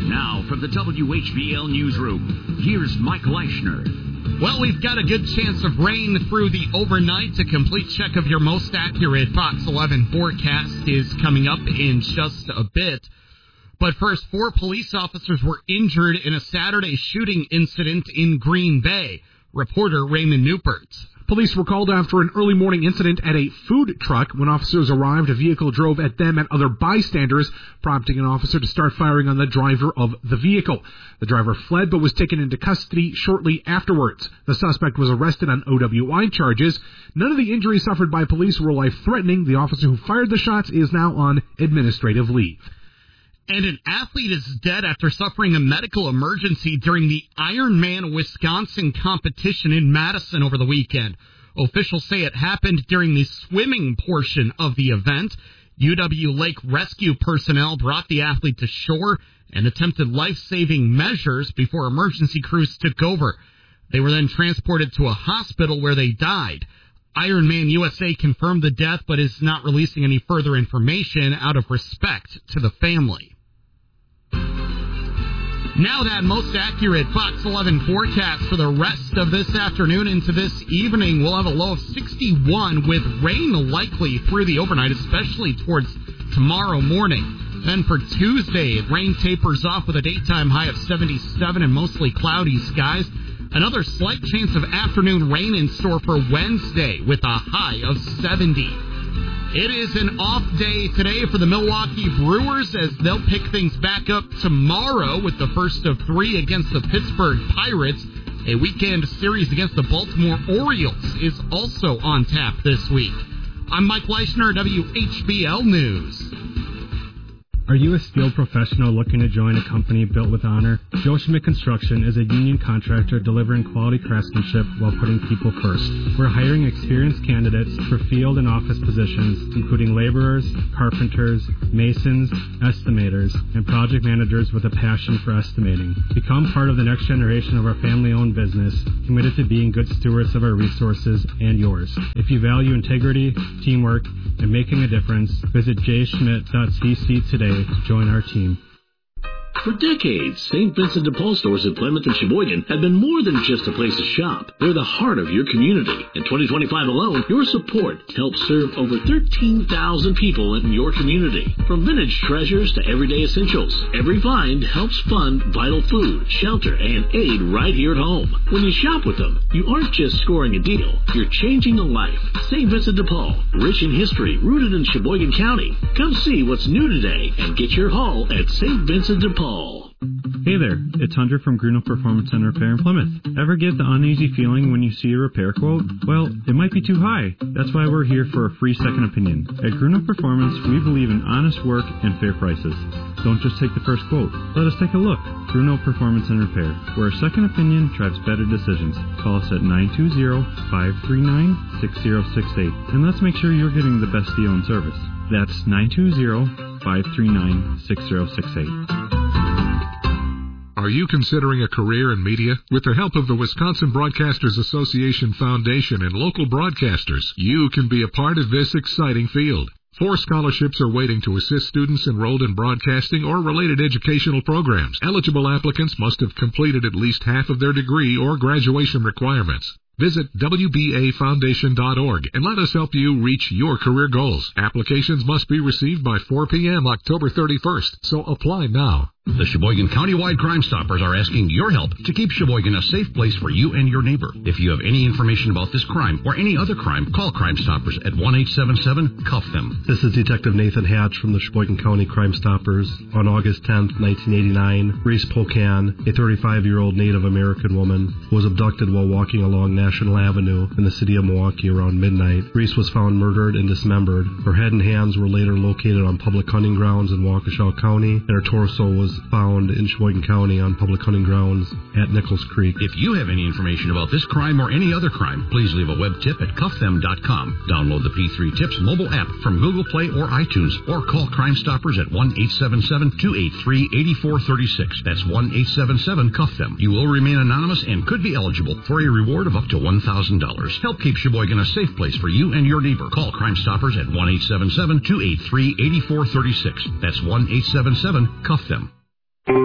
Now, from the WHBL Newsroom, here's Mike Leischner. Well, we've got a good chance of rain through the overnight. A complete check of your most accurate Fox 11 forecast is coming up in just a bit. But first, 4 police officers were injured in a Saturday shooting incident in Green Bay. Reporter Raymond Newport. Police were called after an early morning incident at a food truck. When officers arrived, a vehicle drove at them and other bystanders, prompting an officer to start firing on the driver of the vehicle. The driver fled but was taken into custody shortly afterwards. The suspect was arrested on OWI charges. None of the injuries suffered by police were life-threatening. The officer who fired the shots is now on administrative leave. And an athlete is dead after suffering a medical emergency during the Ironman Wisconsin competition in Madison over the weekend. Officials say it happened during the swimming portion of the event. UW Lake rescue personnel brought the athlete to shore and attempted life-saving measures before emergency crews took over. They were then transported to a hospital where they died. Ironman USA confirmed the death but is not releasing any further information out of respect to the family. Now that most accurate Fox 11 forecast for the rest of this afternoon into this evening. We'll have a low of 61 with rain likely through the overnight, especially towards tomorrow morning. Then for Tuesday, rain tapers off with a daytime high of 77 and mostly cloudy skies. Another slight chance of afternoon rain in store for Wednesday with a high of 70. It is an off day today for the Milwaukee Brewers as they'll pick things back up tomorrow with the first of 3 against the Pittsburgh Pirates. A weekend series against the Baltimore Orioles is also on tap this week. I'm Mike Leischner, WHBL News. Are you a steel professional looking to join a company built with honor? Joe Schmidt Construction is a union contractor delivering quality craftsmanship while putting people first. We're hiring experienced candidates for field and office positions, including laborers, carpenters, masons, estimators, and project managers with a passion for estimating. Become part of the next generation of our family-owned business, committed to being good stewards of our resources and yours. If you value integrity, teamwork, and making a difference, visit jschmidt.cc today to join our team. For decades, St. Vincent de Paul stores in Plymouth and Sheboygan have been more than just a place to shop. They're the heart of your community. In 2025 alone, your support helps serve over 13,000 people in your community. From vintage treasures to everyday essentials, every find helps fund vital food, shelter, and aid right here at home. When you shop with them, you aren't just scoring a deal, you're changing a life. St. Vincent de Paul, rich in history, rooted in Sheboygan County. Come see what's new today and get your haul at St. Vincent de Paul. Hey there, it's Hunter from Grunow Performance and Repair in Plymouth. Ever get the uneasy feeling when you see a repair quote? Well, it might be too high. That's why we're here for a free second opinion. At Grunow Performance, we believe in honest work and fair prices. Don't just take the first quote. Let us take a look. Grunow Performance and Repair, where a second opinion drives better decisions. Call us at 920-539-6068, and let's make sure you're getting the best deal and service. That's 920-539-6068. Are you considering a career in media? With the help of the Wisconsin Broadcasters Association Foundation and local broadcasters, you can be a part of this exciting field. 4 scholarships are waiting to assist students enrolled in broadcasting or related educational programs. Eligible applicants must have completed at least half of their degree or graduation requirements. Visit WBAFoundation.org and let us help you reach your career goals. Applications must be received by 4 p.m. October 31st, so apply now. The Sheboygan Countywide Crime Stoppers are asking your help to keep Sheboygan a safe place for you and your neighbor. If you have any information about this crime or any other crime, call Crime Stoppers at 1-877-CUFF-THEM. This is Detective Nathan Hatch from the Sheboygan County Crime Stoppers. On August 10th, 1989, Reese Pocan, a 35-year-old Native American woman, was abducted while walking along National Avenue in the city of Milwaukee around midnight. Reese was found murdered and dismembered. Her head and hands were later located on public hunting grounds in Waukesha County, and her torso was found in Sheboygan County on public hunting grounds at Nichols Creek. If you have any information about this crime or any other crime, please leave a web tip at CuffThem.com. Download the P3 Tips mobile app from Google Play or iTunes, or call Crime Stoppers at 1-877-283-8436. That's 1-877-CUFF-THEM. You will remain anonymous and could be eligible for a reward of up to $1,000. Help keep Sheboygan a safe place for you and your neighbor. Call Crime Stoppers at 1-877-283-8436. That's 1-877-CUFF-THEM.